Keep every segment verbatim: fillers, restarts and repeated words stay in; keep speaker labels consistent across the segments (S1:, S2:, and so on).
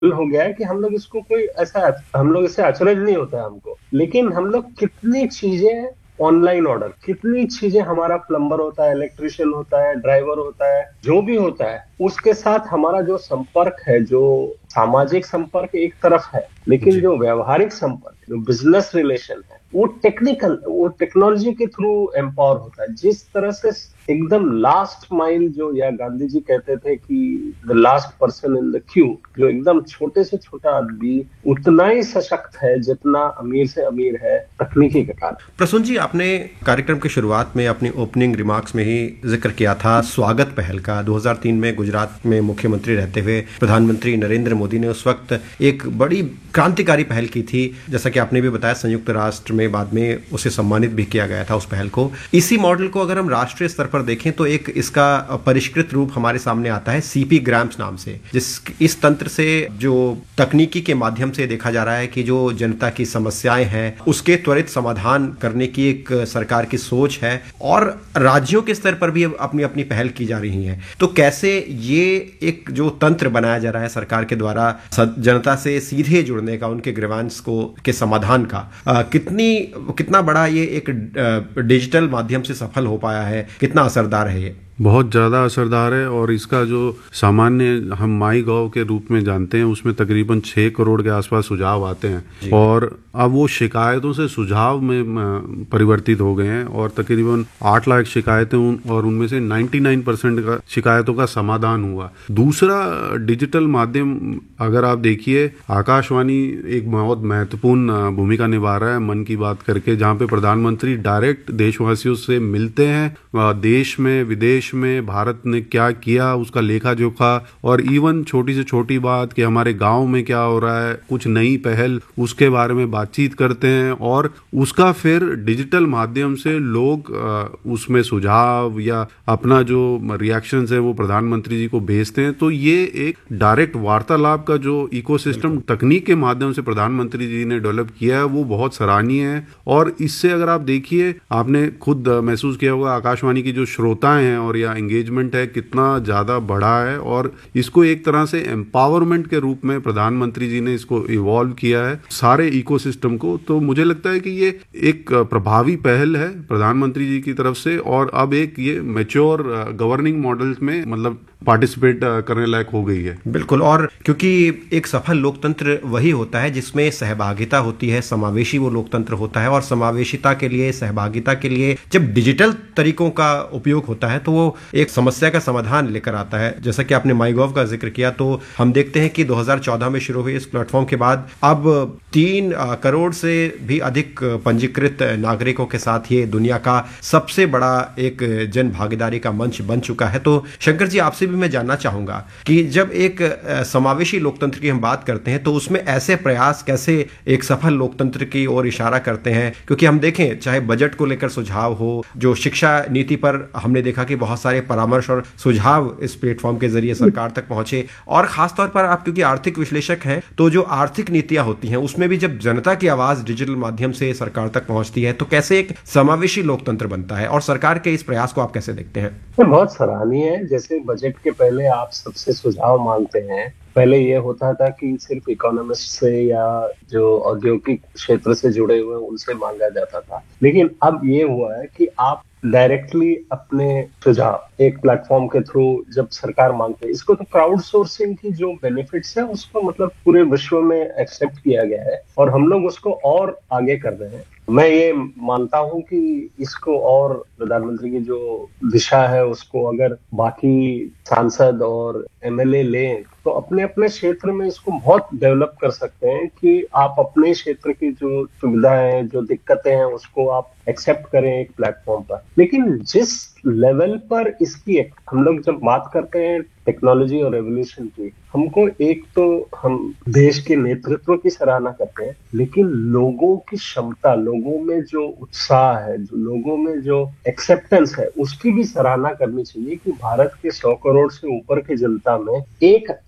S1: हो गया है कि हम लोग इसको कोई ऐसा हम लोग इससे अचरज नहीं होता है हमको। लेकिन हम लोग कितनी चीजें ऑनलाइन ऑर्डर, कितनी चीजें, हमारा प्लम्बर होता है, इलेक्ट्रिशियन होता है, ड्राइवर होता है, जो भी होता है, उसके साथ हमारा जो संपर्क है, जो सामाजिक संपर्क एक तरफ है, लेकिन
S2: जी।
S1: जो व्यवहारिक संपर्क, जो बिजनेस रिलेशन है, वो टेक्निकल, वो टेक्नोलॉजी के थ्रू एम्पावर होता है। जिस तरह से एकदम लास्ट माइल, जो या गांधी जी कहते थे कि the last person in the Q, जो एकदम छोटे से छोटा आदमी उतना ही सशक्त है जितना अमीर से अमीर है तकनीकी के कारण।
S2: प्रसून जी, आपने कार्यक्रम की शुरुआत में अपनी ओपनिंग रिमार्क्स में ही जिक्र किया था स्वागत पहल का। दो हज़ार तीन में गुजरात में मुख्यमंत्री रहते हुए प्रधानमंत्री नरेंद्र मोदी ने उस वक्त एक बड़ी क्रांतिकारी पहल की थी। जैसा कि आपने भी बताया, संयुक्त राष्ट्र में बाद में उसे सम्मानित भी किया गया था उस पहल को। इसी मॉडल को अगर हम राष्ट्रीय स्तर पर देखें तो एक इसका परिष्कृत रूप हमारे सामने आता है सीपी ग्राम्स नाम से, जिस इस तंत्र से जो तकनीकी के माध्यम से देखा जा रहा है कि जो जनता की समस्याएं हैं उसके त्वरित समाधान करने की एक सरकार की सोच है, और राज्यों के स्तर पर भी अपनी अपनी पहल की जा रही है। तो कैसे ये एक जो तंत्र बनाया जा रहा है सरकार के द्वारा जनता से सीधे जुड़ने का, उनके ग्रीवांस को के समाधान का, आ, कितनी कितना बड़ा ये एक डिजिटल माध्यम से सफल हो पाया है, कितना असरदार है ये?
S3: बहुत ज़्यादा असरदार है। और इसका जो सामान्य हम माई गॉव के रूप में जानते हैं, उसमें तकरीबन छः करोड़ के आसपास सुझाव आते हैं, और अब वो शिकायतों से सुझाव में परिवर्तित हो गए हैं, और तकरीबन आठ लाख शिकायतें उन, और उनमें से निन्यानवे परसेंट का शिकायतों का समाधान हुआ। दूसरा डिजिटल माध्यम अगर आप देखिए, आकाशवाणी एक बहुत महत्वपूर्ण भूमिका निभा रहा है मन की बात करके, जहाँ पे प्रधानमंत्री डायरेक्ट देशवासियों से मिलते हैं, देश में विदेश में भारत ने क्या किया उसका लेखा जोखा, और इवन छोटी से छोटी बात कि हमारे गांव में क्या हो रहा है, कुछ नई पहल, उसके बारे में बातचीत करते हैं, और उसका फिर डिजिटल माध्यम से लोग उसमें सुझाव या अपना जो रिएक्शंस है वो प्रधानमंत्री जी को भेजते हैं। तो ये एक डायरेक्ट वार्तालाप का जो इकोसिस्टम तकनीक के माध्यम से प्रधानमंत्री जी ने डेवलप किया है वो बहुत सराहनीय है। और इससे अगर आप देखिए, आपने खुद महसूस किया होगा, आकाशवाणी की जो श्रोताएं हैं और या एंगेजमेंट है कितना ज्यादा बढ़ा है, और इसको एक तरह से एम्पावरमेंट के रूप में प्रधानमंत्री जी ने इसको इवॉल्व किया है सारे इकोसिस्टम को। तो मुझे लगता है कि ये एक प्रभावी पहल है प्रधानमंत्री जी की तरफ से, और अब एक ये मैच्योर गवर्निंग मॉडल्स में मतलब पार्टिसिपेट करने लायक हो गई है।
S2: बिल्कुल, और क्योंकि एक सफल लोकतंत्र वही होता है जिसमें सहभागिता होती है, समावेशी वो लोकतंत्र होता है, और समावेशिता के लिए, सहभागिता के लिए जब डिजिटल तरीकों का उपयोग होता है तो वो एक समस्या का समाधान लेकर आता है। जैसा कि आपने माईगॉव का जिक्र किया, तो हम देखते हैं कि दो हज़ार चौदह में शुरू हुए इस प्लेटफॉर्म के बाद अब तीन करोड़ से भी अधिक पंजीकृत नागरिकों के साथ ये दुनिया का सबसे बड़ा एक जन भागीदारी का मंच बन चुका है। तो शंकर जी, आपसे भी मैं जानना चाहूंगा कि जब एक समावेशी लोकतंत्र की हम बात करते हैं तो उसमें ऐसे प्रयास कैसे एक सफल लोकतंत्र की ओर इशारा करते हैं? क्योंकि हम देखें, चाहे बजट को लेकर सुझाव हो, जो शिक्षा नीति पर हमने देखा कि बहुत सारे परामर्श और सुझाव इस प्लेटफॉर्म के जरिए सरकार तक पहुंचे, और खासतौर पर आप क्योंकि आर्थिक विश्लेषक हैं, तो जो आर्थिक नीतियां होती हैं उसमें भी जब जनता की आवाज डिजिटल माध्यम से सरकार तक पहुंचती है तो कैसे एक समावेशी लोकतंत्र बनता है, और सरकार के इस प्रयास को आप कैसे देखते हैं?
S1: बहुत सराहनीय है। जैसे बजट के पहले आप सबसे सुझाव मांगते हैं, पहले ये होता था कि सिर्फ इकोनॉमिस्ट से या जो औद्योगिक क्षेत्र से जुड़े हुए उनसे मांगा जाता था, लेकिन अब ये हुआ है कि आप डायरेक्टली अपने सुझाव एक प्लेटफॉर्म के थ्रू जब सरकार मांगते है, इसको तो क्राउड सोर्सिंग की जो बेनिफिट्स है उसको मतलब पूरे विश्व में एक्सेप्ट किया गया है, और हम लोग उसको और आगे कर रहे हैं। मैं ये मानता हूं कि इसको और प्रधानमंत्री की जो दिशा है उसको अगर बाकी सांसद और एमएलए लें तो अपने अपने क्षेत्र में इसको बहुत डेवलप कर सकते हैं कि आप अपने क्षेत्र की जो सुविधाएं, जो दिक्कतें हैं उसको आप एक्सेप्ट करें एक प्लेटफॉर्म पर। लेकिन जिस लेवल पर इसकी हम लोग जब बात करते हैं टेक्नोलॉजी और रेवोल्यूशन की, हमको एक तो हम देश के नेतृत्व की सराहना करते हैं, लेकिन लोगों की क्षमता, लोगों में जो उत्साह है, जो लोगों में जो एक्सेप्टेंस है, उसकी भी सराहना करनी चाहिए कि भारत के सौ करोड़ से ऊपर की जनता में एक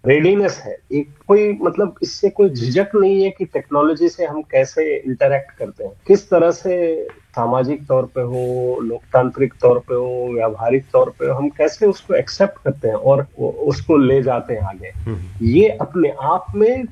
S1: रेडीनेस है, एक कोई मतलब इससे कोई झिझक नहीं है कि टेक्नोलॉजी से हम कैसे इंटरेक्ट करते हैं, किस तरह से सामाजिक तौर पे हो, लोकतांत्रिक तौर पे हो, व्यावहारिक तौर पे हो, हम कैसे उसको एक्सेप्ट करते हैं और उसको ले जाते हैं आगे। ये अपने आप में